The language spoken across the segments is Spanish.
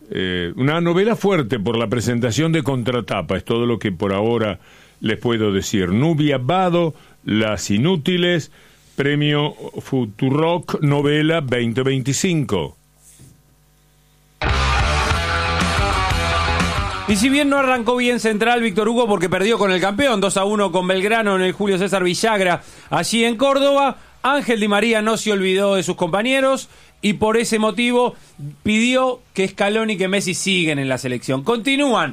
Una novela fuerte por la presentación de contratapa, es todo lo que por ahora les puedo decir. Nubia Bado, Las Inútiles, Premio Futurock Novela 2025. Y si bien no arrancó bien Central, Víctor Hugo, porque perdió con el campeón 2-1 con Belgrano en el Julio César Villagra, allí en Córdoba, Ángel Di María no se olvidó de sus compañeros y por ese motivo pidió que Scaloni y que Messi siguen en la selección. Continúen,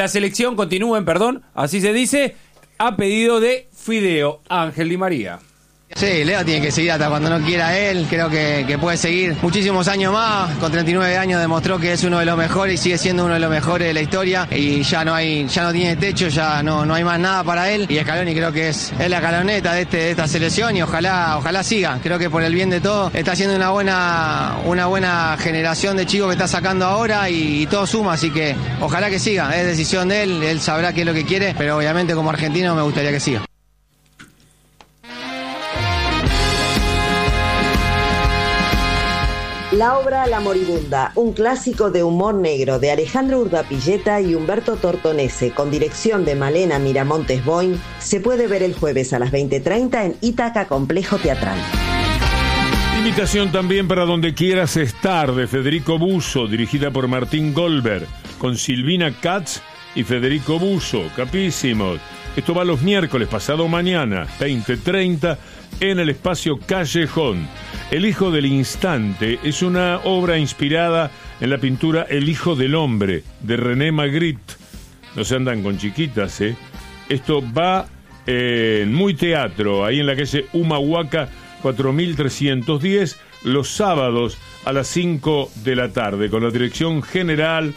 así se dice, a pedido de Fideo Ángel Di María. Sí, Leo tiene que seguir hasta cuando no quiera él, creo que puede seguir muchísimos años más, con 39 años demostró que es uno de los mejores y sigue siendo uno de los mejores de la historia y ya no tiene techo, ya no hay más nada para él y Scaloni creo que es la caloneta de esta selección y ojalá siga, creo que por el bien de todos está haciendo una buena generación de chicos que está sacando ahora y todo suma, así que ojalá que siga, es decisión de él sabrá qué es lo que quiere, pero obviamente como argentino me gustaría que siga. La obra La Moribunda, un clásico de humor negro de Alejandro Urdapilleta y Humberto Tortonese, con dirección de Malena Miramontes Boing, se puede ver el jueves a las 20:30 en Ítaca Complejo Teatral. Invitación también para Donde Quieras Estar, de Federico Busso, dirigida por Martín Goldberg, con Silvina Katz y Federico Busso, capísimos. Esto va los miércoles, pasado mañana, 20:30, en el espacio Callejón. El Hijo del Instante es una obra inspirada en la pintura El Hijo del Hombre, de René Magritte. No se andan con chiquitas, ¿eh? Esto va en Muy Teatro, ahí en la calle Humahuaca 4310, los sábados a las 5 de la tarde, con la dirección general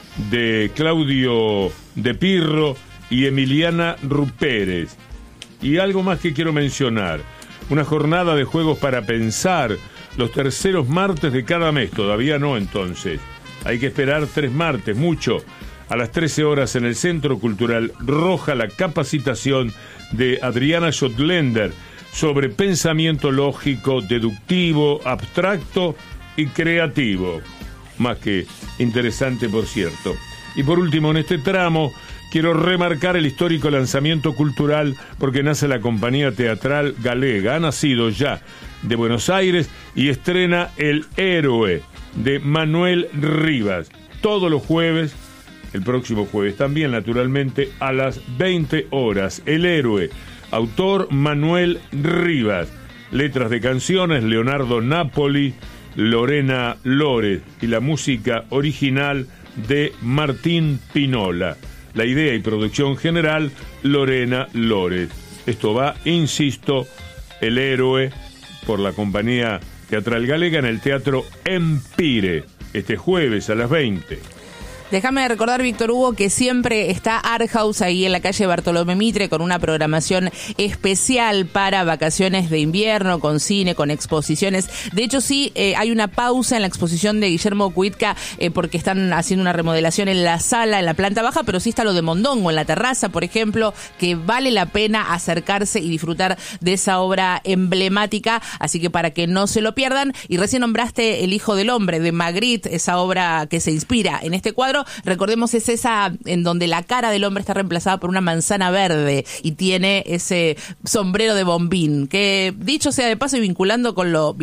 de Claudio De Pirro y Emiliana Rupérez. Y algo más que quiero mencionar. Una jornada de juegos para pensar los terceros martes de cada mes. Todavía no, entonces. Hay que esperar 3 martes, mucho. A las 13 horas en el Centro Cultural Roja, la capacitación de Adriana Schottländer sobre pensamiento lógico, deductivo, abstracto y creativo. Más que interesante, por cierto. Y por último, en este tramo, quiero remarcar el histórico lanzamiento cultural porque nace la compañía teatral galega. Ha nacido ya de Buenos Aires y estrena El Héroe de Manuel Rivas. Todos los jueves, el próximo jueves también, naturalmente, a las 20 horas. El Héroe, autor Manuel Rivas. Letras de canciones, Leonardo Napoli, Lorena Lórez y la música original de Martín Pinola. La idea y producción general, Lorena Lórez. Esto va, insisto, El Héroe, por la compañía teatral galega en el Teatro Empire, este jueves a las 20. Déjame recordar, Víctor Hugo, que siempre está Art House ahí en la calle Bartolomé Mitre con una programación especial para vacaciones de invierno, con cine, con exposiciones. De hecho, sí, hay una pausa en la exposición de Guillermo Cuitca porque están haciendo una remodelación en la sala, en la planta baja, pero sí está lo de Mondongo, en la terraza, por ejemplo, que vale la pena acercarse y disfrutar de esa obra emblemática, así que para que no se lo pierdan. Y recién nombraste El Hijo del Hombre, de Magritte, esa obra que se inspira en este cuadro. Recordemos, es esa en donde la cara del hombre está reemplazada por una manzana verde y tiene ese sombrero de bombín, que dicho sea de paso y vinculándolo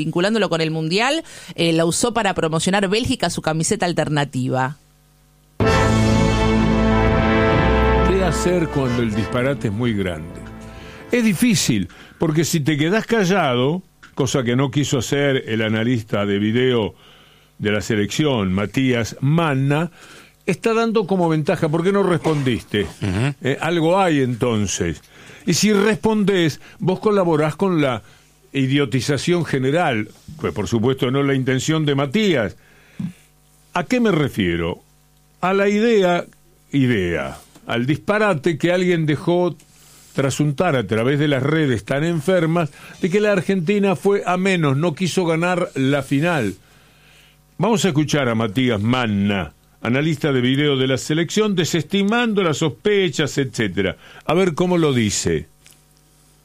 con el Mundial, la usó para promocionar Bélgica su camiseta alternativa. ¿Qué hacer cuando el disparate es muy grande? Es difícil, porque si te quedás callado, cosa que no quiso hacer el analista de video de la selección, Matías Manna, está dando como ventaja. ¿Por qué no respondiste? Algo hay entonces. Y si respondés, vos colaborás con la idiotización general. Pues por supuesto no la intención de Matías. ¿A qué me refiero? A la idea, al disparate que alguien dejó trasuntar a través de las redes tan enfermas de que la Argentina fue a menos, no quiso ganar la final. Vamos a escuchar a Matías Manna, analista de video de la selección, desestimando las sospechas, etcétera. A ver cómo lo dice.